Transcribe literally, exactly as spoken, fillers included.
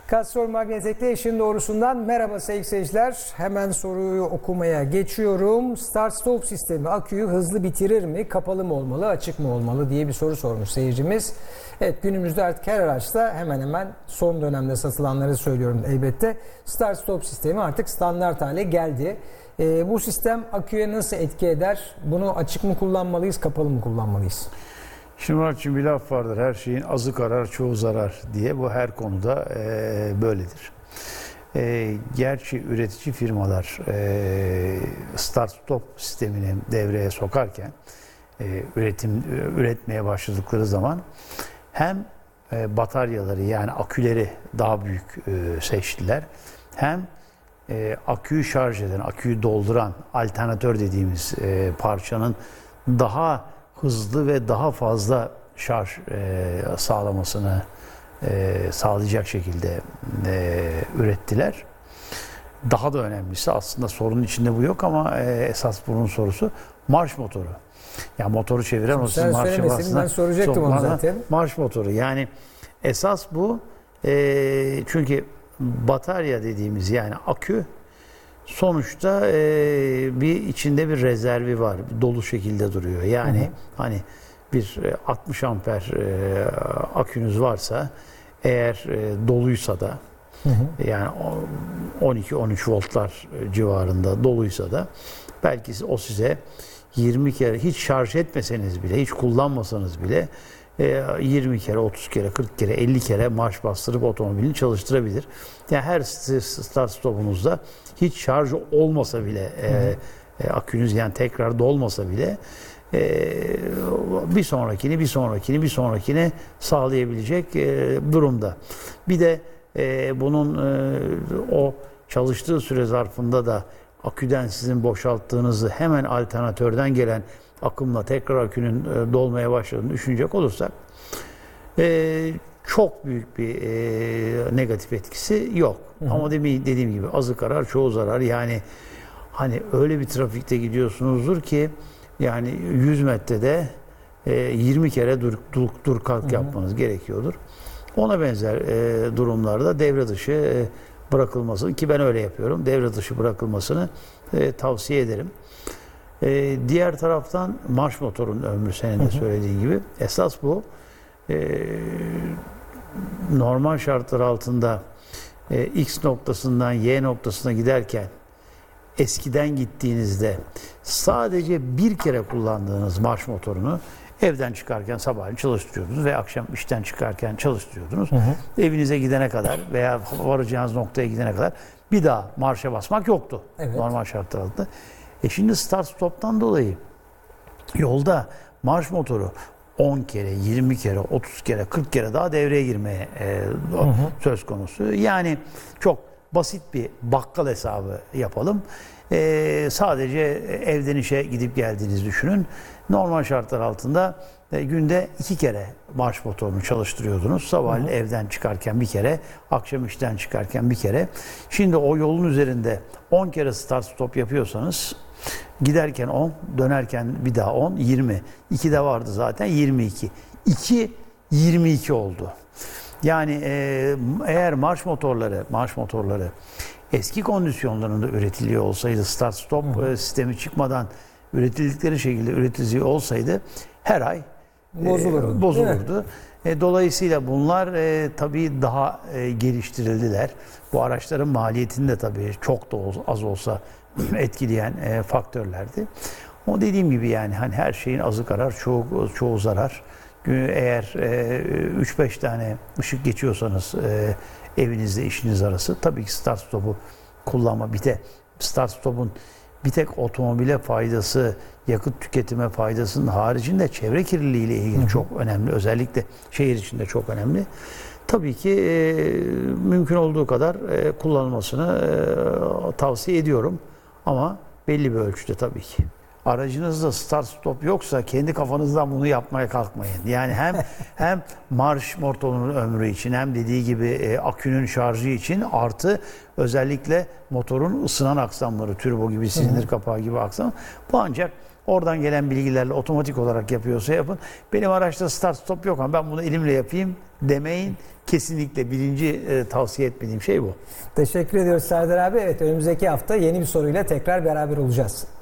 Castrol Magnetek'te işin doğrusundan merhaba sevgili seyirciler. Hemen soruyu okumaya geçiyorum. Start stop sistemi aküyü hızlı bitirir mi? Kapalı mı olmalı, açık mı olmalı diye bir soru sormuş seyircimiz. Evet, günümüzde artık her araçta hemen hemen son dönemde satılanları söylüyorum elbette. Start stop sistemi artık standart hale geldi. Ee, bu sistem aküye nasıl etki eder? Bunu açık mı kullanmalıyız, kapalı mı kullanmalıyız? Şimdi Muratçığım, bir laf vardır, her şeyin azı karar çoğu zarar diye. Bu her konuda e, böyledir. E, gerçi üretici firmalar e, start stop sistemini devreye sokarken e, üretim üretmeye başladıkları zaman hem e, bataryaları yani aküleri daha büyük e, seçtiler, hem e, aküyü şarj eden, aküyü dolduran alternatör dediğimiz e, parçanın daha hızlı ve daha fazla şarj e, sağlamasını e, sağlayacak şekilde e, ürettiler. Daha da önemlisi, aslında sorunun içinde bu yok ama e, esas bunun sorusu marş motoru. Yani motoru çeviren o sizin marşa basına, ben soracaktım onu zaten. Marş motoru. Yani esas bu. E, çünkü batarya dediğimiz yani akü sonuçta e, bir içinde bir rezervi var. Dolu şekilde duruyor. Yani hı hı. hani bir altmış amper e, akünüz varsa, eğer e, doluysa da hı hı. yani on iki on üç voltlar civarında doluysa da belki o size yirmi kere, hiç şarj etmeseniz bile, hiç kullanmasanız bile yirmi kere, otuz kere, kırk kere, elli kere marş bastırıp otomobilini çalıştırabilir. Yani her start stopunuzda hiç şarj olmasa bile, e, e, akünüz yani tekrar dolmasa bile e, bir sonrakini, bir sonrakini, bir sonrakini sağlayabilecek e, durumda. Bir de e, bunun e, o çalıştığı süre zarfında da aküden sizin boşalttığınızı hemen alternatörden gelen akımla tekrar akünün e, dolmaya başladığını düşünecek olursak e, çok büyük bir e, negatif etkisi yok. Hı hı. Ama demin dediğim gibi azı karar çoğu zarar. Yani hani öyle bir trafikte gidiyorsunuzdur ki yani yüz metrede e, yirmi kere dur, dur, dur kalk hı hı. yapmanız gerekiyordur. Ona benzer e, durumlarda devre dışı e, bırakılması, ki ben öyle yapıyorum, devre dışı bırakılmasını e, tavsiye ederim. Ee, diğer taraftan marş motorun ömrü, senin de söylediğin gibi esas bu. Ee, normal şartlar altında e, X noktasından Y noktasına giderken eskiden gittiğinizde sadece bir kere kullandığınız marş motorunu evden çıkarken sabahleyin çalıştırıyordunuz ve akşam işten çıkarken çalıştırıyordunuz. Hı hı. Evinize gidene kadar veya varacağınız noktaya gidene kadar bir daha marşa basmak yoktu. Evet. Normal şartlar altında. E şimdi start stop'tan dolayı yolda marş motoru on kere, yirmi kere, otuz kere, kırk kere daha devreye girmeye e, hı hı. söz konusu. Yani çok basit bir bakkal hesabı yapalım. E, sadece evden işe gidip geldiğinizi düşünün. Normal şartlar altında e, günde iki kere marş motorunu çalıştırıyordunuz. Sabahleyin hı hı. evden çıkarken bir kere, akşam işten çıkarken bir kere. Şimdi o yolun üzerinde on kere start stop yapıyorsanız, giderken on, dönerken bir daha on, yirmi. iki de vardı zaten, yirmi iki. iki, yirmi iki oldu. Yani e, eğer marş motorları, marş motorları eski kondisyonlarında üretiliyor olsaydı, start stop e, sistemi çıkmadan üretildikleri şekilde üretiliyor olsaydı her ay bozulurdu. E, bozulurdu. E, dolayısıyla bunlar e, tabii daha e, geliştirildiler. Bu araçların maliyetini de tabii çok da az olsa etkileyen e, faktörlerdi. O dediğim gibi yani hani her şeyin azı karar çoğu çoğu zarar. Eğer e, üç beş tane ışık geçiyorsanız e, evinizde işiniz arası, tabii ki start stop'u kullanma. Bir de start stop'un bir tek otomobile faydası, yakıt tüketime faydasının haricinde çevre kirliliği ile ilgili hı hı. çok önemli. Özellikle şehir içinde çok önemli. Tabii ki e, mümkün olduğu kadar e, kullanılmasını e, tavsiye ediyorum. Ama belli bir ölçüde tabii ki. Aracınızda start stop yoksa kendi kafanızdan bunu yapmaya kalkmayın. Yani hem hem marş motorunun ömrü için, hem dediği gibi e, akünün şarjı için, artı özellikle motorun ısınan aksamları, turbo gibi, silindir kapağı gibi aksam. Bu ancak oradan gelen bilgilerle otomatik olarak yapıyorsa yapın. Benim araçta start stop yok ama ben bunu elimle yapayım demeyin. kesinlikle birinci e, tavsiye etmediğim şey bu. Teşekkür ediyoruz Serdar abi. Evet, önümüzdeki hafta yeni bir soruyla tekrar beraber olacağız.